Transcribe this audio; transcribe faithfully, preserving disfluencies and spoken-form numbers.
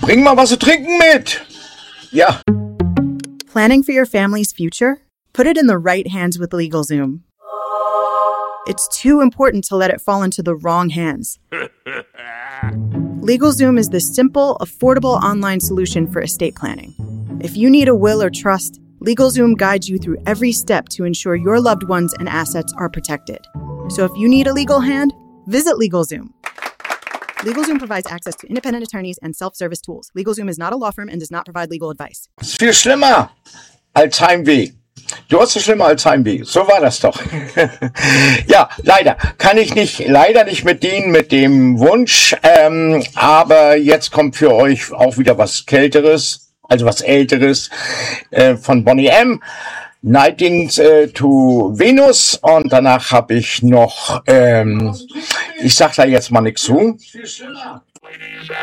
bring mal was zu trinken mit. Ja. Planning for your family's future? Put it in the right hands with LegalZoom. It's too important to let it fall into the wrong hands. LegalZoom is the simple, affordable online solution for estate planning. If you need a will or trust, LegalZoom guides you through every step to ensure your loved ones and assets are protected. So if you need a legal hand, visit LegalZoom. LegalZoom provides access to independent attorneys and self-service tools. LegalZoom is not a law firm and does not provide legal advice. Das ist viel schlimmer als Heimweh. Du hast es schlimmer als Heimweh. So war das doch. Ja, leider kann ich nicht, leider nicht mit dienen mit dem Wunsch. Ähm, aber jetzt kommt für euch auch wieder was Kälteres, also was Älteres äh, von Boney M. Nightings äh, to Venus, und danach habe ich noch, ähm, ich sag da jetzt mal nichts zu.